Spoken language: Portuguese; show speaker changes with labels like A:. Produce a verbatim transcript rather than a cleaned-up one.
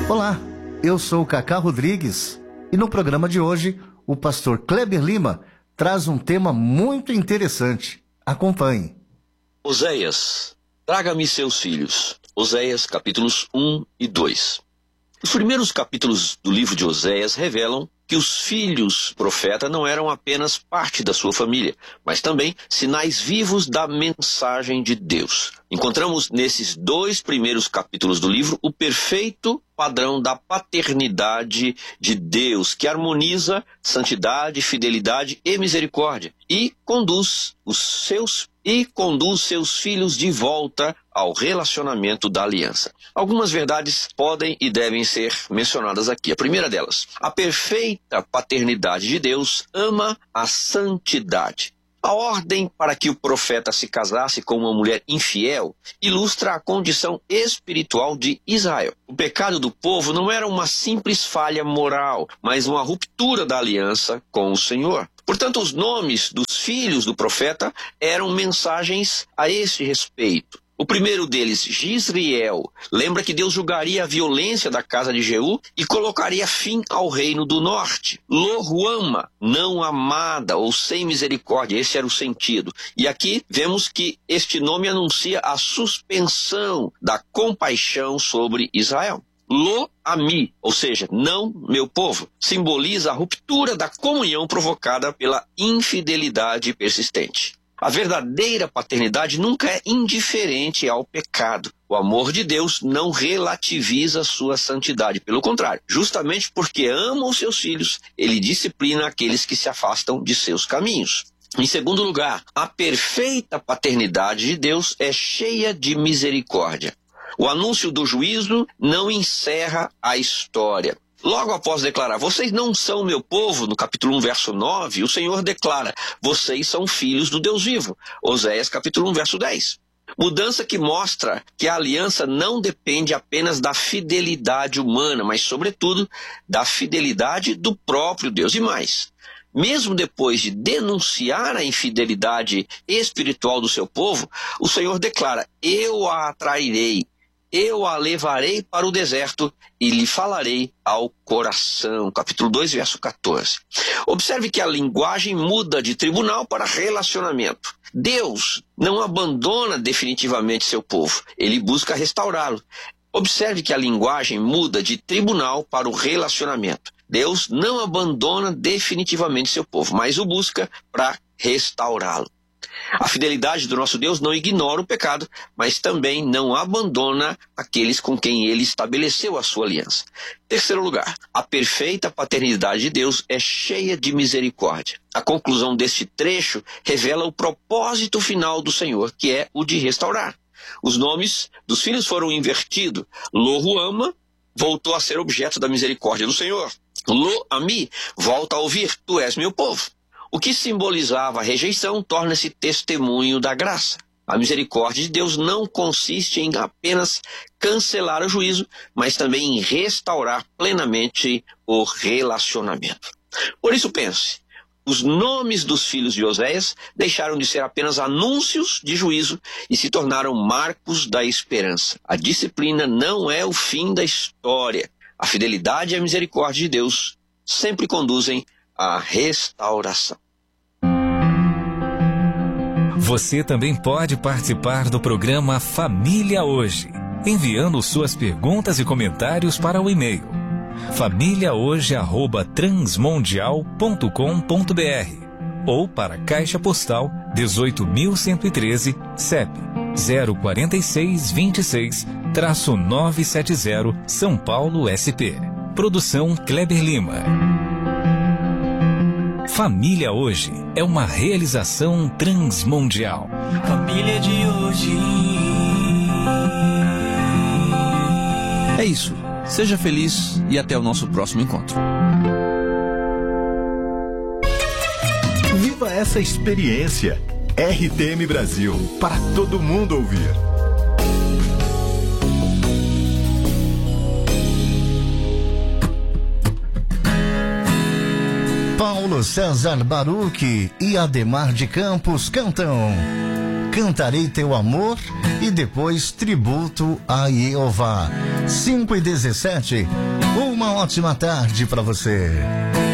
A: Olá, eu sou o Cacá Rodrigues e no programa de hoje o pastor Kleber Lima traz um tema muito interessante. Acompanhe.
B: Oséias, traga-me seus filhos. Oséias, capítulos um e dois. Os primeiros capítulos do livro de Oséias revelam que os filhos profeta não eram apenas parte da sua família, mas também sinais vivos da mensagem de Deus. Encontramos nesses dois primeiros capítulos do livro o perfeito padrão da paternidade de Deus, que harmoniza santidade, fidelidade e misericórdia, e conduz os seus e conduz seus filhos de volta ao relacionamento da aliança. Algumas verdades podem e devem ser mencionadas aqui. A primeira delas, a perfeita paternidade de Deus ama a santidade. A ordem para que o profeta se casasse com uma mulher infiel ilustra a condição espiritual de Israel. O pecado do povo não era uma simples falha moral, mas uma ruptura da aliança com o Senhor. Portanto, os nomes dos filhos do profeta eram mensagens a este respeito. O primeiro deles, Gisriel, lembra que Deus julgaria a violência da casa de Jeú e colocaria fim ao reino do norte. Loruama, não amada ou sem misericórdia, esse era o sentido. E aqui vemos que este nome anuncia a suspensão da compaixão sobre Israel. Lo-ami, ou seja, não meu povo, simboliza a ruptura da comunhão provocada pela infidelidade persistente. A verdadeira paternidade nunca é indiferente ao pecado. O amor de Deus não relativiza sua santidade. Pelo contrário, justamente porque ama os seus filhos, ele disciplina aqueles que se afastam de seus caminhos. Em segundo lugar, a perfeita paternidade de Deus é cheia de misericórdia. O anúncio do juízo não encerra a história. Logo após declarar, vocês não são meu povo, no capítulo um, verso nove, o Senhor declara, vocês são filhos do Deus vivo. Oséias, capítulo um, verso dez. Mudança que mostra que a aliança não depende apenas da fidelidade humana, mas, sobretudo, da fidelidade do próprio Deus. E mais, mesmo depois de denunciar a infidelidade espiritual do seu povo, o Senhor declara, eu a atrairei. Eu a levarei para o deserto e lhe falarei ao coração. Capítulo dois, verso quatorze. Observe que a linguagem muda de tribunal para relacionamento. Deus não abandona definitivamente seu povo. Ele busca restaurá-lo. Observe que a linguagem muda de tribunal para o relacionamento. Deus não abandona definitivamente seu povo, mas o busca para restaurá-lo. A fidelidade do nosso Deus não ignora o pecado, mas também não abandona aqueles com quem ele estabeleceu a sua aliança. Terceiro lugar, a perfeita paternidade de Deus é cheia de misericórdia. A conclusão deste trecho revela o propósito final do Senhor, que é o de restaurar. Os nomes dos filhos foram invertidos. Lo-ruama voltou a ser objeto da misericórdia do Senhor. Lo-ami volta a ouvir, tu és meu povo. O que simbolizava a rejeição torna-se testemunho da graça. A misericórdia de Deus não consiste em apenas cancelar o juízo, mas também em restaurar plenamente o relacionamento. Por isso pense, os nomes dos filhos de Oséias deixaram de ser apenas anúncios de juízo e se tornaram marcos da esperança. A disciplina não é o fim da história. A fidelidade e a misericórdia de Deus sempre conduzem à restauração.
C: Você também pode participar do programa Família Hoje, enviando suas perguntas e comentários para o e-mail família hoje arroba transmundial ponto com ponto br ou para a Caixa Postal dezoito mil cento e treze, C E P zero quatro seis dois seis, nove sete zero, São Paulo, S P. Produção Kleber Lima. Família Hoje é uma realização transmundial.
D: Família de hoje.
E: É isso. Seja feliz e até o nosso próximo encontro.
F: Viva essa experiência. R T M Brasil, para todo mundo ouvir.
A: Paulo César Baruch e Ademar de Campos cantam Cantarei Teu Amor e depois Tributo a Jeová. cinco e dezessete, uma ótima tarde para você.